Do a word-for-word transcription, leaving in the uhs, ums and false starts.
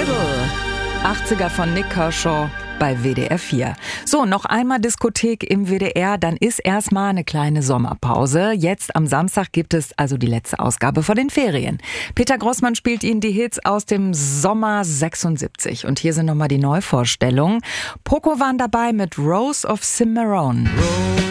Riddle. achtziger von Nik Kershaw bei W D R vier. So, noch einmal Diskothek im W D R, dann ist erstmal eine kleine Sommerpause. Jetzt am Samstag gibt es also die letzte Ausgabe vor den Ferien. Peter Grossmann spielt Ihnen die Hits aus dem Sommer sechsundsiebzig. Und hier sind nochmal die Neuvorstellungen. Poco waren dabei mit Rose of Cimarron.